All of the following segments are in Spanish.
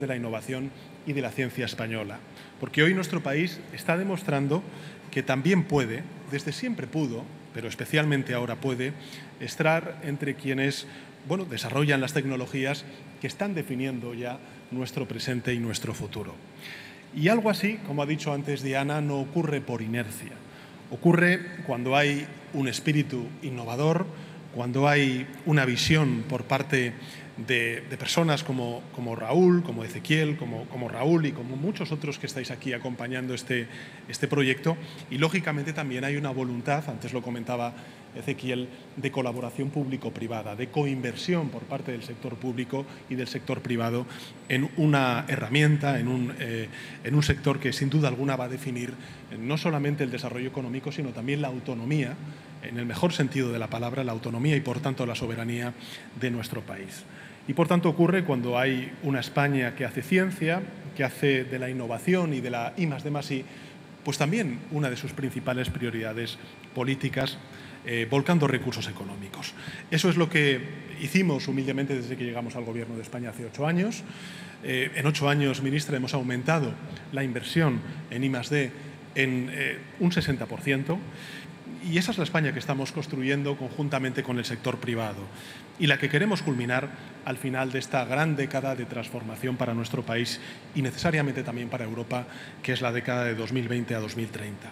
de la innovación y de la ciencia española. Porque hoy nuestro país está demostrando que también puede, desde siempre pudo, pero especialmente ahora puede, estar entre quienes desarrollan las tecnologías que están definiendo ya nuestro presente y nuestro futuro. Y algo así, como ha dicho antes Diana, no ocurre por inercia. Ocurre cuando hay un espíritu innovador, cuando hay una visión por parte de personas como Raúl, como Ezequiel, como Raúl y como muchos otros que estáis aquí acompañando este proyecto. Y lógicamente también hay una voluntad, antes lo comentaba Ezequiel, de colaboración público-privada, de coinversión por parte del sector público y del sector privado en una herramienta, en un sector que sin duda alguna va a definir no solamente el desarrollo económico, sino también la autonomía, en el mejor sentido de la palabra, la autonomía y por tanto la soberanía de nuestro país. Y por tanto ocurre cuando hay una España que hace ciencia, que hace de la innovación y de la I+D+I, pues también una de sus principales prioridades políticas, volcando recursos económicos. Eso es lo que hicimos humildemente desde que llegamos al Gobierno de España hace 8 años. En 8 años, ministra, hemos aumentado la inversión en I+D en un 60%. Y esa es la España que estamos construyendo conjuntamente con el sector privado y la que queremos culminar al final de esta gran década de transformación para nuestro país y necesariamente también para Europa, que es la década de 2020 a 2030.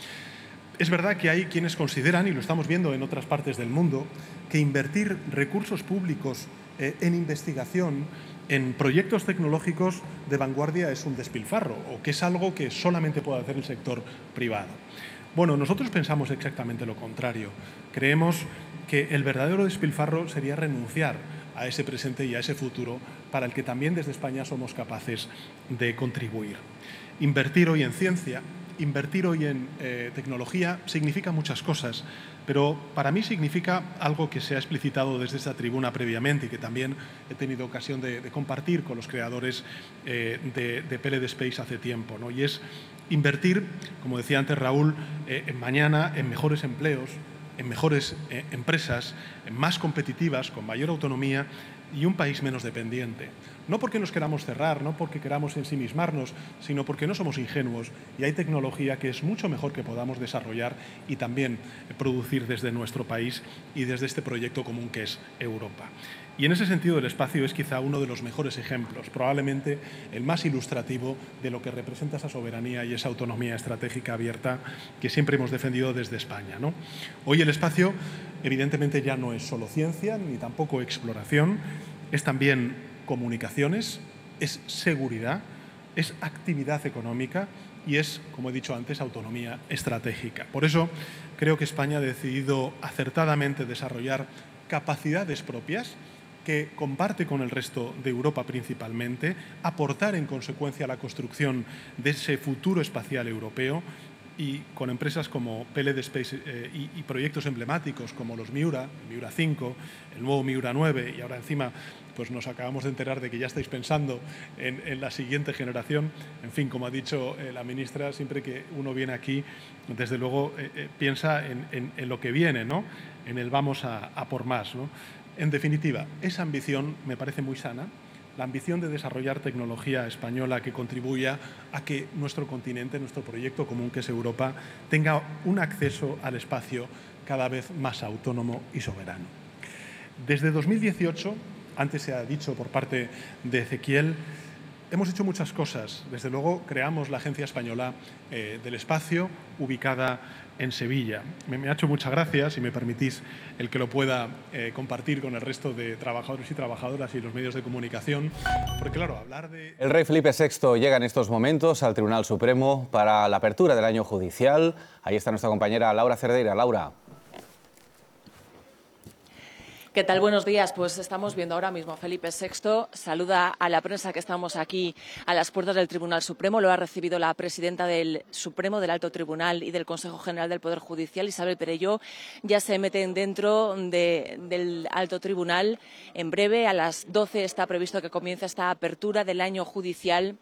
Es verdad que hay quienes consideran, y lo estamos viendo en otras partes del mundo, que invertir recursos públicos en investigación, en proyectos tecnológicos de vanguardia es un despilfarro o que es algo que solamente puede hacer el sector privado. Bueno, nosotros pensamos exactamente lo contrario. Creemos que el verdadero despilfarro sería renunciar a ese presente y a ese futuro para el que también desde España somos capaces de contribuir. Invertir hoy en ciencia, invertir hoy en tecnología significa muchas cosas, pero para mí significa algo que se ha explicitado desde esta tribuna previamente y que también he tenido ocasión de compartir con los creadores de PLD Space hace tiempo, ¿no? Y es invertir, como decía antes Raúl, mañana en mejores empleos, en mejores empresas, más competitivas, con mayor autonomía y un país menos dependiente. No porque nos queramos cerrar, no porque queramos ensimismarnos, sino porque no somos ingenuos y hay tecnología que es mucho mejor que podamos desarrollar y también producir desde nuestro país y desde este proyecto común que es Europa. Y en ese sentido el espacio es quizá uno de los mejores ejemplos, probablemente el más ilustrativo de lo que representa esa soberanía y esa autonomía estratégica abierta que siempre hemos defendido desde España, ¿no? Hoy el espacio evidentemente ya no es solo ciencia ni tampoco exploración, es también comunicaciones, es seguridad, es actividad económica y es, como he dicho antes, autonomía estratégica. Por eso creo que España ha decidido acertadamente desarrollar capacidades propias que comparte con el resto de Europa principalmente, aportar en consecuencia a la construcción de ese futuro espacial europeo y con empresas como PLD Space y proyectos emblemáticos como los Miura, el Miura 5, el nuevo Miura 9 y ahora encima pues nos acabamos de enterar de que ya estáis pensando en la siguiente generación. En fin, como ha dicho la ministra, siempre que uno viene aquí, desde luego piensa en lo que viene, ¿no? En el vamos a por más, ¿no? En definitiva, esa ambición me parece muy sana, la ambición de desarrollar tecnología española que contribuya a que nuestro continente, nuestro proyecto común que es Europa, tenga un acceso al espacio cada vez más autónomo y soberano. Desde 2018, antes se ha dicho por parte de Ezequiel, hemos hecho muchas cosas. Desde luego, creamos la Agencia Española del Espacio, ubicada en Sevilla. Me ha hecho mucha gracia, si me permitís, el que lo pueda compartir con el resto de trabajadores y trabajadoras y los medios de comunicación, porque claro, hablar de... El rey Felipe VI llega en estos momentos al Tribunal Supremo para la apertura del año judicial. Ahí está nuestra compañera Laura Cerdeira. Laura. ¿Qué tal? Buenos días. Pues estamos viendo ahora mismo a Felipe VI. Saluda a la prensa que estamos aquí a las puertas del Tribunal Supremo. Lo ha recibido la presidenta del Supremo, del Alto Tribunal y del Consejo General del Poder Judicial, Isabel Perelló. Ya se meten dentro del Alto Tribunal. En breve, a las 12, está previsto que comience esta apertura del año judicial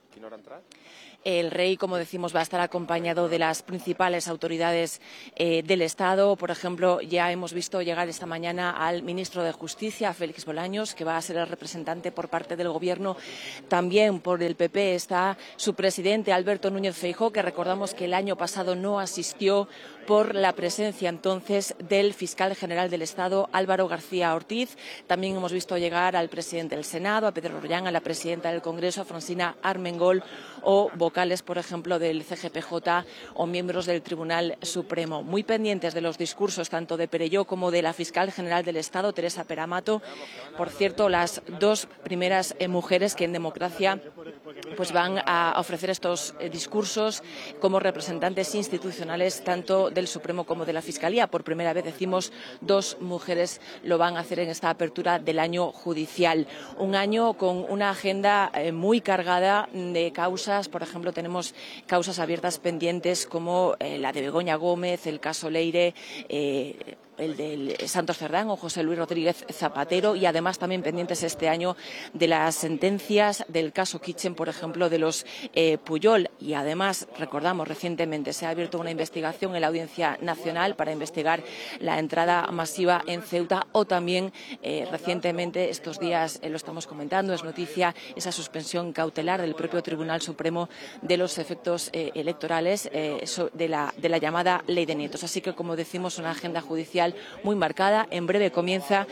¿Quién hora entrar? El rey, como decimos, va a estar acompañado de las principales autoridades del Estado. Por ejemplo, ya hemos visto llegar esta mañana al ministro de Justicia, Félix Bolaños, que va a ser el representante por parte del Gobierno. También por el PP está su presidente, Alberto Núñez Feijóo, que recordamos que el año pasado no asistió por la presencia entonces del fiscal general del Estado, Álvaro García Ortiz. También hemos visto llegar al presidente del Senado, a Pedro Rollán, a la presidenta del Congreso, a Francina Armengol, o vocales, por ejemplo, del CGPJ o miembros del Tribunal Supremo. Muy pendientes de los discursos tanto de Perelló como de la fiscal general del Estado, Teresa Peramato. Por cierto, las dos primeras mujeres que en democracia pues van a ofrecer estos discursos como representantes institucionales tanto del Supremo como de la Fiscalía. Por primera vez, decimos, dos mujeres lo van a hacer en esta apertura del año judicial. Un año con una agenda muy cargada de causas. Por ejemplo, tenemos causas abiertas pendientes como la de Begoña Gómez, el caso Leire, el del Santos Cerdán o José Luis Rodríguez Zapatero, y además también pendientes este año de las sentencias del caso Kitchen, por ejemplo, de los Pujol. Y además, recordamos, recientemente se ha abierto una investigación en la Audiencia Nacional para investigar la entrada masiva en Ceuta, o también recientemente, estos días lo estamos comentando, es noticia esa suspensión cautelar del propio Tribunal Supremo de los efectos electorales de la llamada Ley de Nietos. Así que, como decimos, una agenda judicial muy marcada. En breve comienza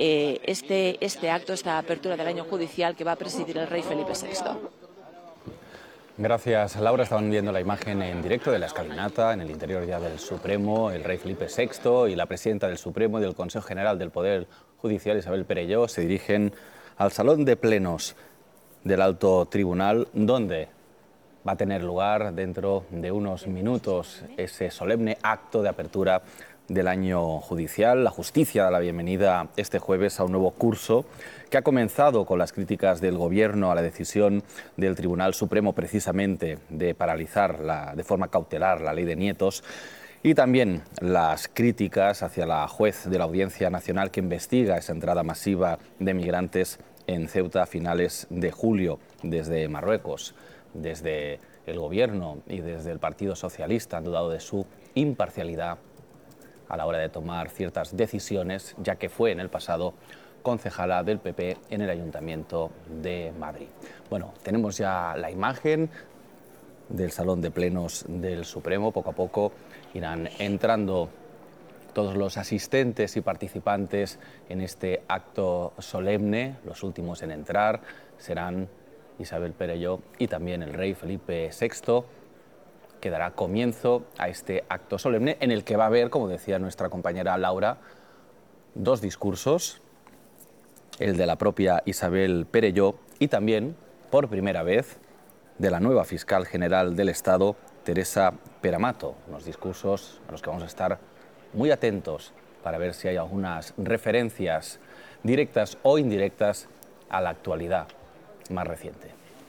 este acto, esta apertura del año judicial que va a presidir el rey Felipe VI. Gracias, Laura. Estaban viendo la imagen en directo de la escalinata, en el interior ya del Supremo, el rey Felipe VI y la presidenta del Supremo y del Consejo General del Poder Judicial, Isabel Perelló, se dirigen al Salón de Plenos del Alto Tribunal, donde va a tener lugar dentro de unos minutos ese solemne acto de apertura del año judicial. La justicia da la bienvenida este jueves a un nuevo curso que ha comenzado con las críticas del Gobierno a la decisión del Tribunal Supremo precisamente de paralizar de forma cautelar la Ley de Nietos, y también las críticas hacia la juez de la Audiencia Nacional que investiga esa entrada masiva de migrantes en Ceuta a finales de julio desde Marruecos. Desde el Gobierno y desde el Partido Socialista han dudado de su imparcialidad a la hora de tomar ciertas decisiones, ya que fue en el pasado concejala del PP en el Ayuntamiento de Madrid. Bueno, tenemos ya la imagen del Salón de Plenos del Supremo. Poco a poco irán entrando todos los asistentes y participantes en este acto solemne. Los últimos en entrar serán Isabel Perelló y también el rey Felipe VI, que dará comienzo a este acto solemne en el que va a haber, como decía nuestra compañera Laura, dos discursos, el de la propia Isabel Perelló y también, por primera vez, de la nueva fiscal general del Estado, Teresa Peramato. Unos discursos a los que vamos a estar muy atentos para ver si hay algunas referencias directas o indirectas a la actualidad más reciente.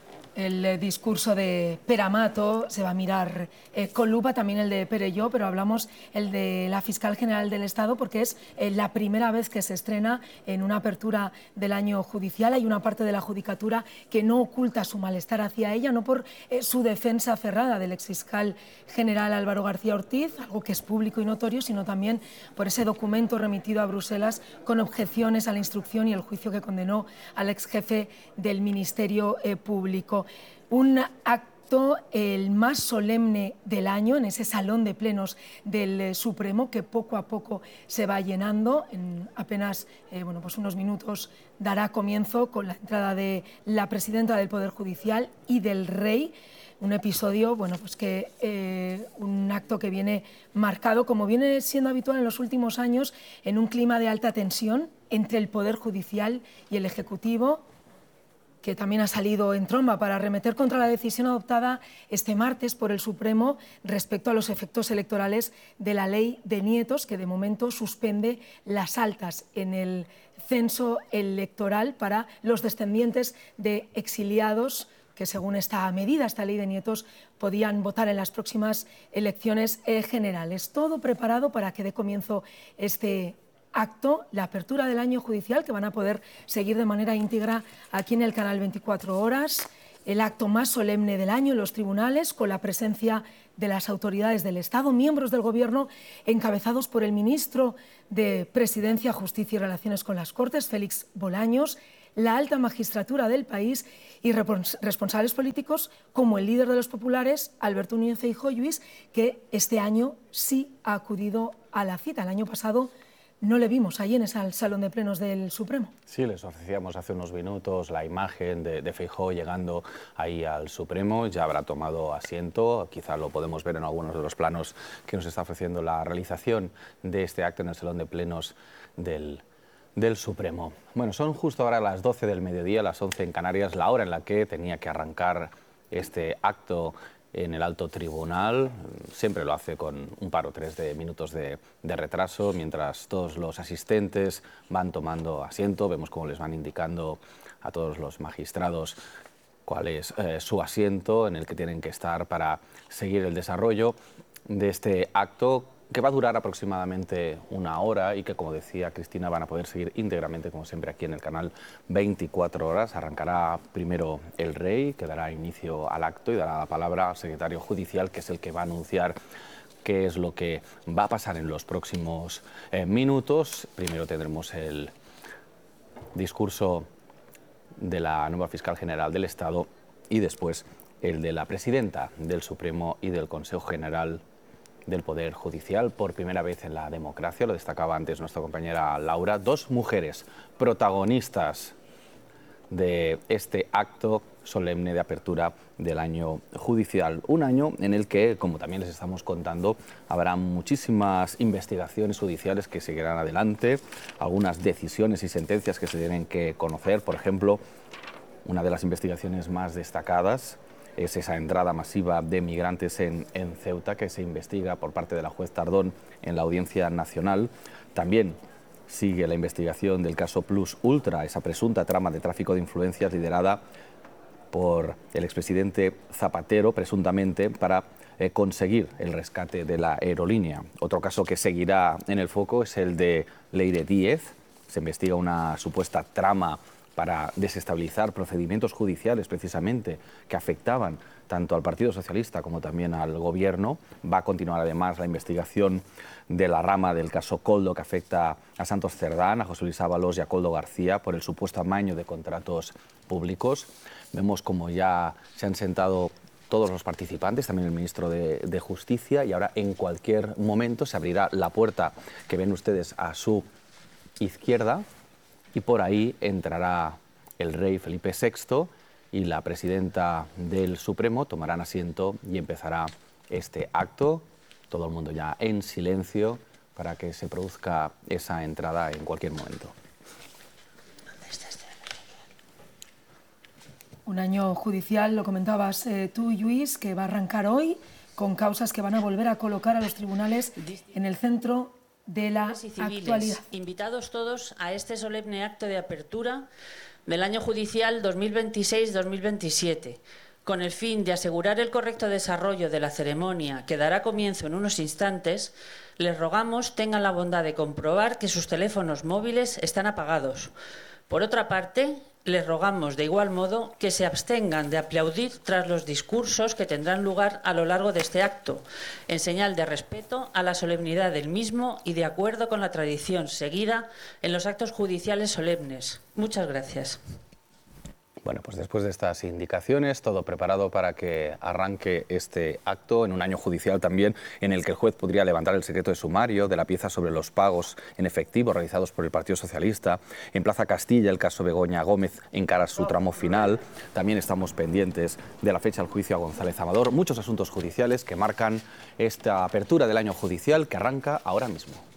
El discurso de Peramato se va a mirar con lupa, también el de Perelló, pero hablamos el de la fiscal general del Estado porque es la primera vez que se estrena en una apertura del año judicial. Hay una parte de la judicatura que no oculta su malestar hacia ella, no por su defensa cerrada del exfiscal general Álvaro García Ortiz, algo que es público y notorio, sino también por ese documento remitido a Bruselas con objeciones a la instrucción y el juicio que condenó al exjefe del Ministerio Público. Un acto el más solemne del año en ese salón de plenos del Supremo, que poco a poco se va llenando. En apenas pues unos minutos dará comienzo con la entrada de la presidenta del Poder Judicial y del rey. Un episodio, pues un acto que viene marcado, como viene siendo habitual en los últimos años, en un clima de alta tensión entre el Poder Judicial y el Ejecutivo, que también ha salido en tromba para arremeter contra la decisión adoptada este martes por el Supremo respecto a los efectos electorales de la Ley de Nietos, que de momento suspende las altas en el censo electoral para los descendientes de exiliados que, según esta medida, esta Ley de Nietos, podían votar en las próximas elecciones generales. Todo preparado para que dé comienzo este acto, la apertura del año judicial, que van a poder seguir de manera íntegra aquí en el canal 24 Horas, el acto más solemne del año en los tribunales, con la presencia de las autoridades del Estado, miembros del Gobierno, encabezados por el ministro de Presidencia, Justicia y Relaciones con las Cortes, Félix Bolaños, la alta magistratura del país y responsables políticos como el líder de los populares, Alberto Núñez Feijóo, Lluís, que este año sí ha acudido a la cita. El año pasado no le vimos allí en ese salón de plenos del Supremo. Sí, les ofrecíamos hace unos minutos la imagen de Feijóo llegando ahí al Supremo. Ya habrá tomado asiento, quizá lo podemos ver en algunos de los planos que nos está ofreciendo la realización de este acto en el salón de plenos del Supremo. Bueno, son justo ahora las 12 del mediodía, las 11 en Canarias, la hora en la que tenía que arrancar este acto en el alto tribunal. Siempre lo hace con un par o tres de minutos de retraso, mientras todos los asistentes van tomando asiento. Vemos cómo les van indicando a todos los magistrados cuál es su asiento en el que tienen que estar para seguir el desarrollo de este acto, que va a durar aproximadamente una hora y que, como decía Cristina, van a poder seguir íntegramente, como siempre, aquí en el canal 24 horas. Arrancará primero el rey, que dará inicio al acto y dará la palabra al secretario judicial, que es el que va a anunciar qué es lo que va a pasar en los próximos minutos. Primero tendremos el discurso de la nueva fiscal general del Estado y después el de la presidenta del Supremo y del Consejo General del Poder Judicial. Por primera vez en la democracia, lo destacaba antes nuestra compañera Laura, dos mujeres protagonistas de este acto solemne de apertura del año judicial. Un año en el que, como también les estamos contando, habrá muchísimas investigaciones judiciales que seguirán adelante, algunas decisiones y sentencias que se tienen que conocer. Por ejemplo, una de las investigaciones más destacadas es esa entrada masiva de migrantes en Ceuta, que se investiga por parte de la juez Tardón en la Audiencia Nacional. También sigue la investigación del caso Plus Ultra, esa presunta trama de tráfico de influencias liderada por el expresidente Zapatero, presuntamente para conseguir el rescate de la aerolínea. Otro caso que seguirá en el foco es el de Leire Díez. Se investiga una supuesta trama para desestabilizar procedimientos judiciales, precisamente, que afectaban tanto al Partido Socialista como también al Gobierno. Va a continuar además la investigación de la rama del caso Koldo, que afecta a Santos Cerdán, a José Luis Ábalos y a Koldo García por el supuesto amaño de contratos públicos. Vemos como ya se han sentado todos los participantes, también el ministro de Justicia, y ahora en cualquier momento se abrirá la puerta que ven ustedes a su izquierda, y por ahí entrará el rey Felipe VI y la presidenta del Supremo, tomarán asiento y empezará este acto. Todo el mundo ya en silencio para que se produzca esa entrada en cualquier momento. Un año judicial, lo comentabas tú, Lluís, que va a arrancar hoy con causas que van a volver a colocar a los tribunales en el centro de la actualidad. Invitados todos a este solemne acto de apertura del año judicial 2026-2027, con el fin de asegurar el correcto desarrollo de la ceremonia que dará comienzo en unos instantes. Les rogamos tengan la bondad de comprobar que sus teléfonos móviles están apagados. Por otra parte, les rogamos de igual modo que se abstengan de aplaudir tras los discursos que tendrán lugar a lo largo de este acto, en señal de respeto a la solemnidad del mismo y de acuerdo con la tradición seguida en los actos judiciales solemnes. Muchas gracias. Bueno, pues después de estas indicaciones, todo preparado para que arranque este acto en un año judicial también en el que el juez podría levantar el secreto de sumario de la pieza sobre los pagos en efectivo realizados por el Partido Socialista. En Plaza Castilla, el caso Begoña Gómez encara su tramo final. También estamos pendientes de la fecha del juicio a González Amador. Muchos asuntos judiciales que marcan esta apertura del año judicial que arranca ahora mismo.